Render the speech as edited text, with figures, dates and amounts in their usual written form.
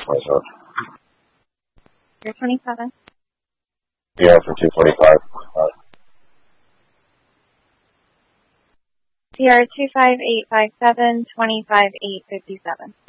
227. You're 27? Yeah, for 245. CR 25857, 25857.